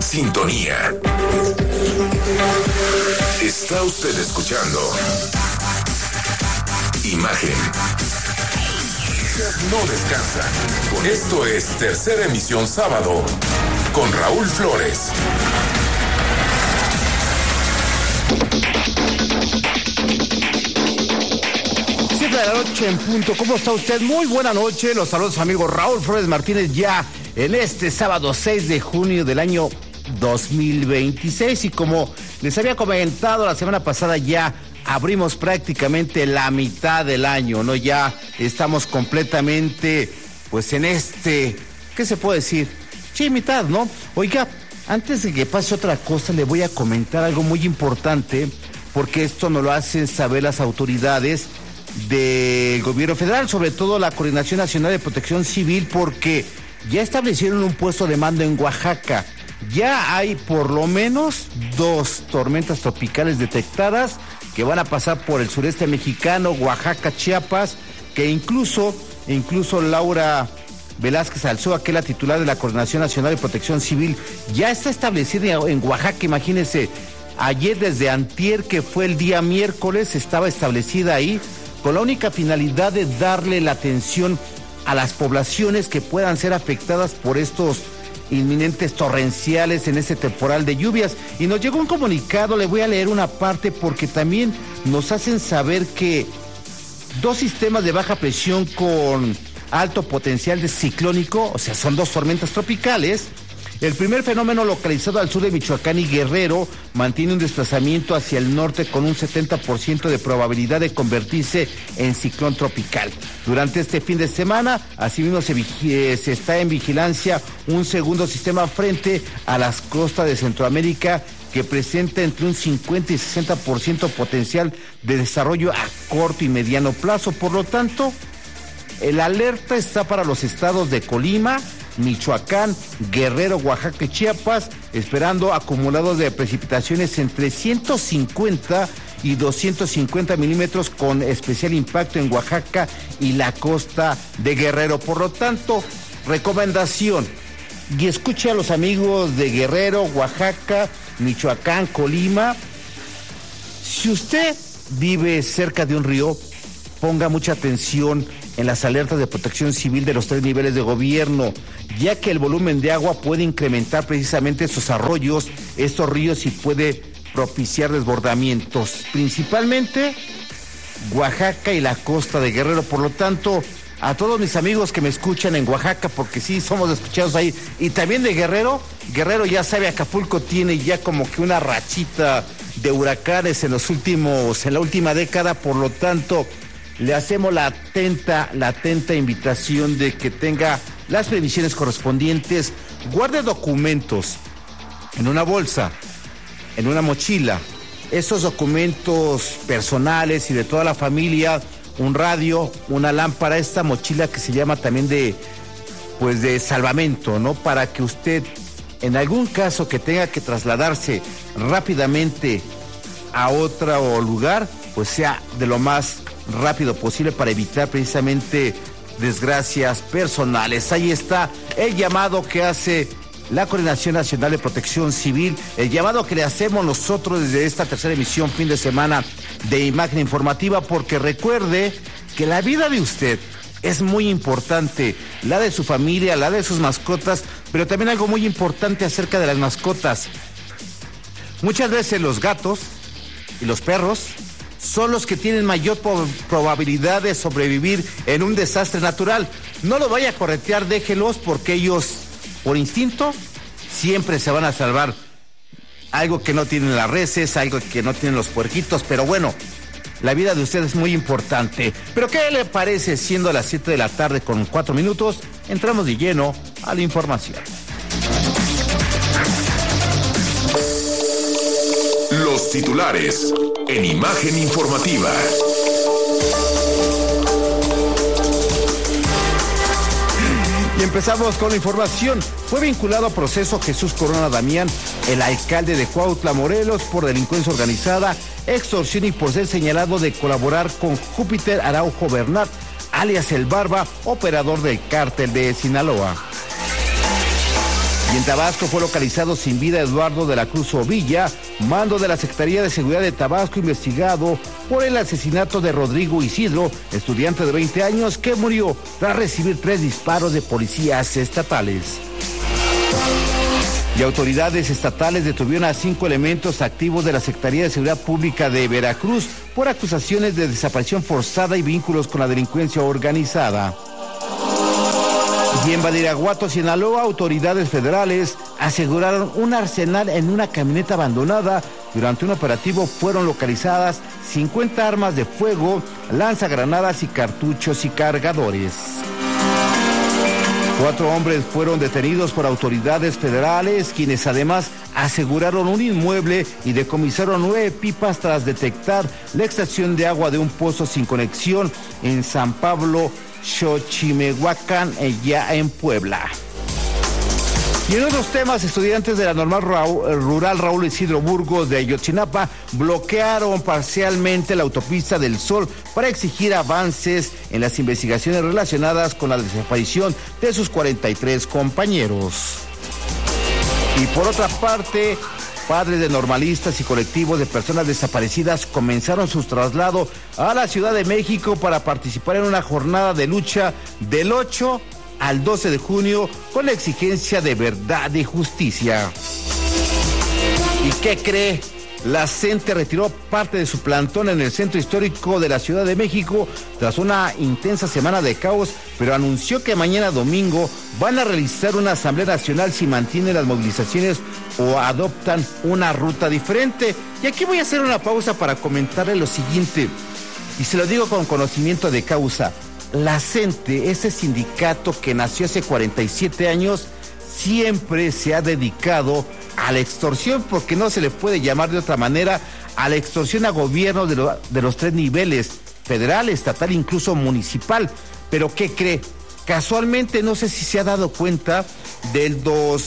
sintonía. Está usted escuchando Imagen. No descansa. Esto es Tercera Emisión Sábado con Raúl Flores. 7 de la noche en punto. ¿Cómo está usted? Muy buena noche. Los saludos, amigo Raúl Flores Martínez, ya en este sábado 6 de junio del año 2026. Y como les había comentado la semana pasada, ya abrimos prácticamente la mitad del año, ¿no? Ya estamos completamente, pues en este, ¿qué se puede decir? Sí, mitad, ¿no? Oiga, antes de que pase otra cosa, le voy a comentar algo muy importante, porque esto nos lo hacen saber las autoridades del gobierno federal, sobre todo la Coordinación Nacional de Protección Civil, porque ya establecieron un puesto de mando en Oaxaca. Ya hay por lo menos 2 tormentas tropicales detectadas que van a pasar por el sureste mexicano, Oaxaca, Chiapas, que incluso Laura Velázquez Alzoa, que es la titular de la Coordinación Nacional de Protección Civil, ya está establecida en Oaxaca. Imagínense, ayer desde antier, que fue el día miércoles, estaba establecida ahí, con la única finalidad de darle la atención a las poblaciones que puedan ser afectadas por estos inminentes torrenciales en este temporal de lluvias. Y nos llegó un comunicado, le voy a leer una parte porque también nos hacen saber que 2 sistemas de baja presión con alto potencial de ciclónico, o sea, son 2 tormentas tropicales. El primer fenómeno, localizado al sur de Michoacán y Guerrero, mantiene un desplazamiento hacia el norte con un 70% de probabilidad de convertirse en ciclón tropical. Durante este fin de semana, asimismo se está en vigilancia un segundo sistema frente a las costas de Centroamérica, que presenta entre un 50 y 60% potencial de desarrollo a corto y mediano plazo. Por lo tanto, el alerta está para los estados de Colima, Michoacán, Guerrero, Oaxaca y Chiapas, esperando acumulados de precipitaciones entre 150 y 250 milímetros, con especial impacto en Oaxaca y la costa de Guerrero. Por lo tanto, recomendación, y escuche a los amigos de Guerrero, Oaxaca, Michoacán, Colima. Si usted vive cerca de un río, ponga mucha atención en las alertas de protección civil de los 3 niveles de gobierno, ya que el volumen de agua puede incrementar precisamente estos arroyos, estos ríos, y puede propiciar desbordamientos, principalmente Oaxaca y la costa de Guerrero. Por lo tanto, a todos mis amigos que me escuchan en Oaxaca, porque sí somos escuchados ahí, y también de Guerrero, ya sabe, Acapulco tiene ya como que una rachita de huracanes en la última década. Por lo tanto, le hacemos la atenta invitación de que tenga las previsiones correspondientes, guarde documentos en una bolsa, en una mochila, esos documentos personales y de toda la familia, un radio, una lámpara, esta mochila que se llama también de salvamento, ¿no? Para que usted, en algún caso que tenga que trasladarse rápidamente a otro lugar, pues sea de lo más rápido posible, para evitar precisamente desgracias personales. Ahí está el llamado que hace la Coordinación Nacional de Protección Civil, el llamado que le hacemos nosotros desde esta tercera emisión fin de semana de Imagen Informativa, porque recuerde que la vida de usted es muy importante, la de su familia, la de sus mascotas, pero también algo muy importante acerca de las mascotas. Muchas veces los gatos y los perros son los que tienen mayor probabilidad de sobrevivir en un desastre natural. No lo vaya a corretear, déjelos, porque ellos, por instinto, siempre se van a salvar. Algo que no tienen las reses, algo que no tienen los puerquitos, pero bueno, la vida de usted es muy importante. Pero ¿qué le parece, siendo las 7 de la tarde con 4 minutos, entramos de lleno a la información? Los titulares en Imagen Informativa. Y empezamos con la información. Fue vinculado a proceso Jesús Corona Damián, el alcalde de Cuautla, Morelos, por delincuencia organizada, extorsión y por ser señalado de colaborar con Júpiter Araujo Bernat, alias El Barba, operador del cártel de Sinaloa. Y en Tabasco fue localizado sin vida Eduardo de la Cruz Ovilla, mando de la Secretaría de Seguridad de Tabasco, investigado por el asesinato de Rodrigo Isidro, estudiante de 20 años que murió tras recibir 3 disparos de policías estatales. Y autoridades estatales detuvieron a 5 elementos activos de la Secretaría de Seguridad Pública de Veracruz por acusaciones de desaparición forzada y vínculos con la delincuencia organizada. Y en Badiraguato, Sinaloa, autoridades federales aseguraron un arsenal en una camioneta abandonada. Durante un operativo fueron localizadas 50 armas de fuego, lanzagranadas y cartuchos y cargadores. 4 hombres fueron detenidos por autoridades federales, quienes además aseguraron un inmueble y decomisaron 9 pipas tras detectar la extracción de agua de un pozo sin conexión en San Pablo, Xochimehuacán, ya en Puebla. Y en otros temas, estudiantes de la normal rural Raúl Isidro Burgos de Ayotzinapa bloquearon parcialmente la autopista del Sol para exigir avances en las investigaciones relacionadas con la desaparición de sus 43 compañeros. Y por otra parte, padres de normalistas y colectivos de personas desaparecidas comenzaron su traslado a la Ciudad de México para participar en una jornada de lucha del 8 al 12 de junio con la exigencia de verdad y justicia. ¿Y qué cree? La CENTE retiró parte de su plantón en el centro histórico de la Ciudad de México tras una intensa semana de caos, pero anunció que mañana domingo van a realizar una asamblea nacional si mantienen las movilizaciones o adoptan una ruta diferente. Y aquí voy a hacer una pausa para comentarle lo siguiente, y se lo digo con conocimiento de causa. La CENTE, ese sindicato que nació hace 47 años, siempre se ha dedicado a la extorsión, porque no se le puede llamar de otra manera, a la extorsión a gobiernos de los 3 niveles, federal, estatal, incluso municipal. Pero ¿qué cree? Casualmente, no sé si se ha dado cuenta, del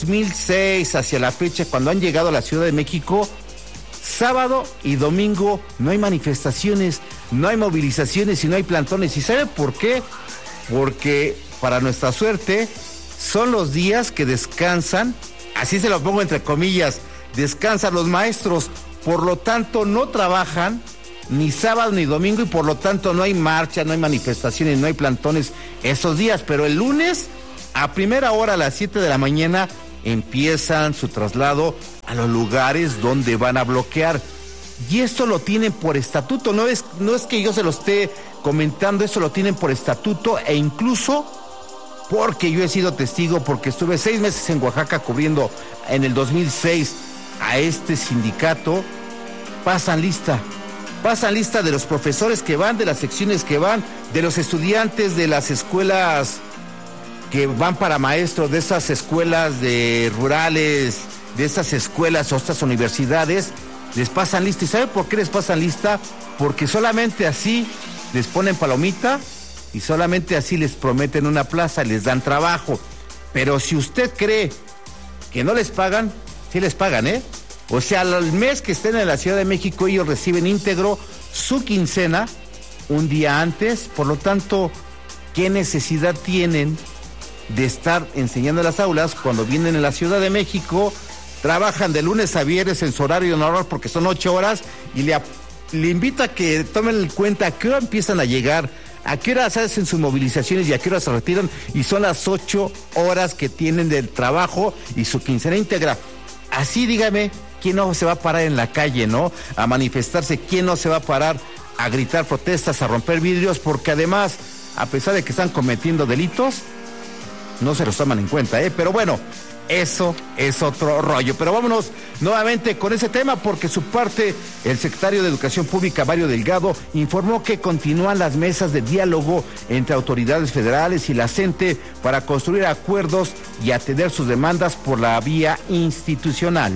2006 hacia la fecha, cuando han llegado a la Ciudad de México, sábado y domingo no hay manifestaciones, no hay movilizaciones y no hay plantones. ¿Y sabe por qué? Porque, para nuestra suerte, son los días que descansan, así se lo pongo entre comillas, descansan los maestros, por lo tanto no trabajan ni sábado ni domingo y por lo tanto no hay marcha, no hay manifestaciones, no hay plantones esos días. Pero el lunes, a primera hora, a las 7 de la mañana, empiezan su traslado a los lugares donde van a bloquear. Y esto lo tienen por estatuto, no es que yo se lo esté comentando, esto lo tienen por estatuto, e incluso porque yo he sido testigo, porque estuve 6 meses en Oaxaca cubriendo en el 2006 a este sindicato. Pasan lista de los profesores que van, de las secciones que van, de los estudiantes de las escuelas que van para maestros, de esas escuelas de rurales, de esas escuelas o estas universidades, les pasan lista. ¿Y sabe por qué les pasan lista? Porque solamente así les ponen palomita y solamente así les prometen una plaza, les dan trabajo. Pero si usted cree que no les pagan, sí les pagan, ¿eh? O sea, al mes que estén en la Ciudad de México, ellos reciben íntegro su quincena un día antes. Por lo tanto, ¿qué necesidad tienen de estar enseñando en las aulas cuando vienen a la Ciudad de México? Trabajan de lunes a viernes en su horario normal porque son 8 horas y le invito a que tomen en cuenta a qué hora empiezan a llegar, a qué horas hacen sus movilizaciones y a qué horas se retiran, y son las 8 horas que tienen del trabajo y su quincena íntegra. Así dígame, ¿quién no se va a parar en la calle, no? A manifestarse, ¿quién no se va a parar a gritar protestas, a romper vidrios? Porque además, a pesar de que están cometiendo delitos, no se los toman en cuenta, ¿eh? Pero bueno, eso es otro rollo. Pero vámonos nuevamente con ese tema, porque su parte, el secretario de Educación Pública, Mario Delgado, informó que continúan las mesas de diálogo entre autoridades federales y la CENTE para construir acuerdos y atender sus demandas por la vía institucional.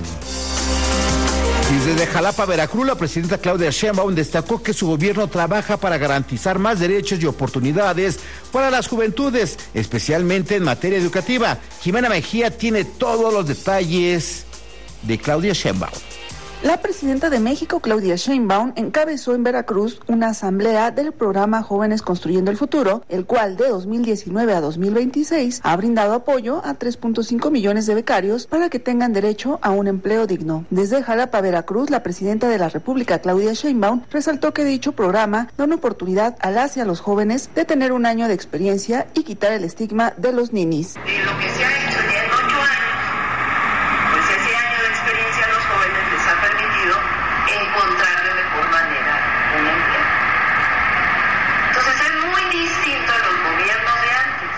Y desde Jalapa, Veracruz, la presidenta Claudia Sheinbaum destacó que su gobierno trabaja para garantizar más derechos y oportunidades para las juventudes, especialmente en materia educativa. Jimena Mejía tiene todos los detalles de Claudia Sheinbaum. La presidenta de México, Claudia Sheinbaum, encabezó en Veracruz una asamblea del programa Jóvenes Construyendo el Futuro, el cual de 2019 a 2026 ha brindado apoyo a 3.5 millones de becarios para que tengan derecho a un empleo digno. Desde Jalapa, Veracruz, la presidenta de la República, Claudia Sheinbaum, resaltó que dicho programa da una oportunidad a las y a los jóvenes de tener un año de experiencia y quitar el estigma de los ninis. Lo que se ha hecho ya en 8 años, pues ese año de experiencia a los jóvenes les ha permitido encontrar de mejor manera un empleo. Entonces es muy distinto a los gobiernos de antes,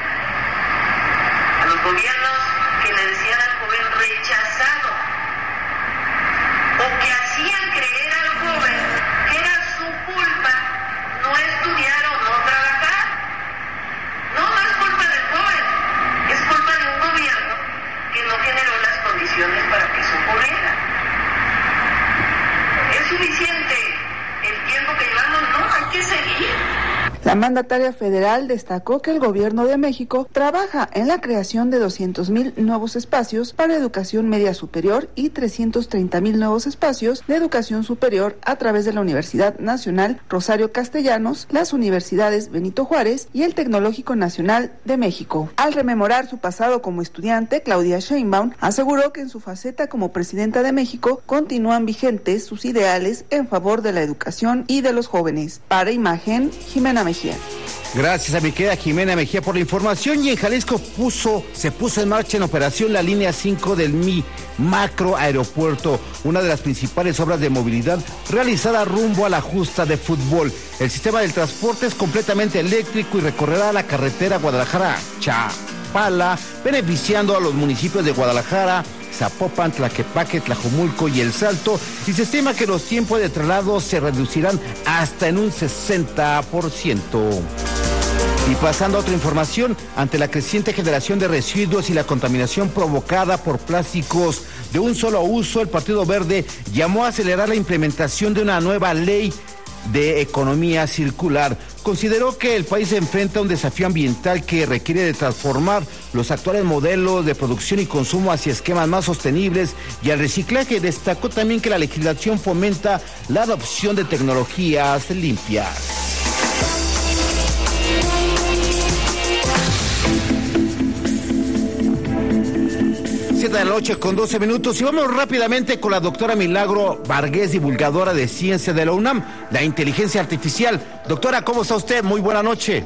a los gobiernos que le decían al joven rechazado o que hacían creer al joven que era su culpa no estudiar o no trabajar. No es culpa del joven, es culpa de un gobierno que no generó las condiciones para que eso ocurriera. ¿Es suficiente el tiempo que llevamos? No, hay que seguir. La mandataria federal destacó que el gobierno de México trabaja en la creación de 200,000 nuevos espacios para educación media superior y 330,000 nuevos espacios de educación superior a través de la Universidad Nacional Rosario Castellanos, las universidades Benito Juárez y el Tecnológico Nacional de México. Al rememorar su pasado como estudiante, Claudia Sheinbaum aseguró que en su faceta como presidenta de México continúan vigentes sus ideales en favor de la educación y de los jóvenes. Para Imagen, Jimena Mejía. Gracias a mi querida Jimena Mejía por la información. Y en Jalisco se puso en marcha en operación la línea 5 del Mi Macro Aeropuerto, una de las principales obras de movilidad realizada rumbo a la justa de fútbol. El sistema del transporte es completamente eléctrico y recorrerá la carretera Guadalajara-Chapala, beneficiando a los municipios de Guadalajara, Zapopan, Tlaquepaque, Tlajomulco y El Salto, y se estima que los tiempos de traslado se reducirán hasta en un 60%. Y pasando a otra información, ante la creciente generación de residuos y la contaminación provocada por plásticos de un solo uso, el Partido Verde llamó a acelerar la implementación de una nueva ley de economía circular. Consideró que el país se enfrenta a un desafío ambiental que requiere de transformar los actuales modelos de producción y consumo hacia esquemas más sostenibles y al reciclaje. Destacó también que la legislación fomenta la adopción de tecnologías limpias. 7 de la noche con 12 minutos y vamos rápidamente con la doctora Milagro Vargués, divulgadora de ciencia de la UNAM, la inteligencia artificial. Doctora, ¿cómo está usted? Muy buena noche.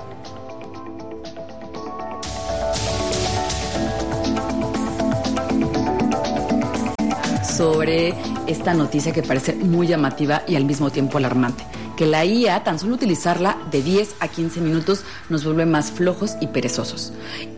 Sobre esta noticia que parece muy llamativa y al mismo tiempo alarmante, que la IA, tan solo utilizarla de 10 a 15 minutos, nos vuelve más flojos y perezosos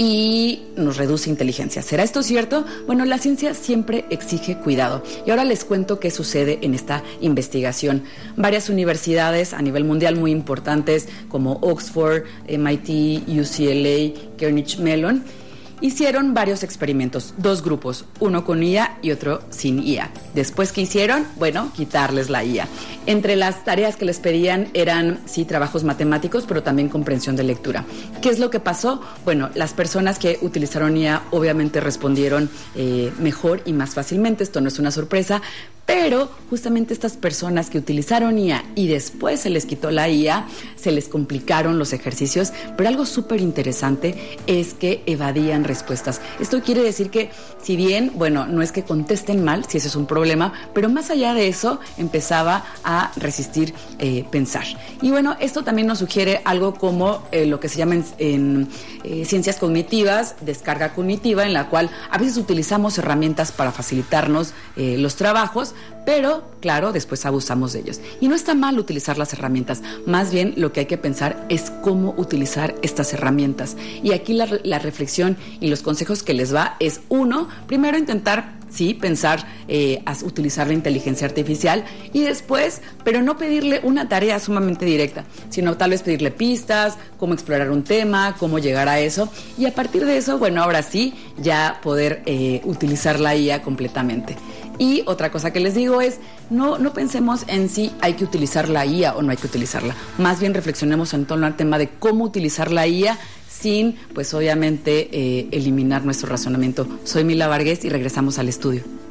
y nos reduce inteligencia. ¿Será esto cierto? Bueno, la ciencia siempre exige cuidado y ahora les cuento qué sucede en esta investigación. Varias universidades a nivel mundial muy importantes como Oxford, MIT, UCLA, Carnegie Mellon, hicieron varios experimentos, 2 grupos, uno con IA y otro sin IA. Después, ¿qué hicieron? Bueno, quitarles la IA. Entre las tareas que les pedían eran, sí, trabajos matemáticos, pero también comprensión de lectura. ¿Qué es lo que pasó? Bueno, las personas que utilizaron IA obviamente respondieron mejor y más fácilmente, esto no es una sorpresa, pero justamente estas personas que utilizaron IA y después se les quitó la IA, se les complicaron los ejercicios, pero algo súper interesante es que evadían respuestas. Esto quiere decir que, si bien, bueno, no es que contesten mal, si ese es un problema, pero más allá de eso, empezaba a resistir pensar. Y bueno, esto también nos sugiere algo como lo que se llama en ciencias cognitivas, descarga cognitiva, en la cual a veces utilizamos herramientas para facilitarnos los trabajos, pero claro, después abusamos de ellos. Y no está mal utilizar las herramientas, más bien lo que hay que pensar es cómo utilizar estas herramientas. Y aquí la reflexión y los consejos que les va es, uno, primero intentar, sí, pensar a utilizar la inteligencia artificial y después, pero no pedirle una tarea sumamente directa, sino tal vez pedirle pistas, cómo explorar un tema, cómo llegar a eso y a partir de eso, bueno, ahora sí, ya poder utilizar la IA completamente. Y otra cosa que les digo es, no pensemos en si hay que utilizar la IA o no hay que utilizarla. Más bien reflexionemos en torno al tema de cómo utilizar la IA sin, pues obviamente, eliminar nuestro razonamiento. Soy Mila Vargués y regresamos al estudio.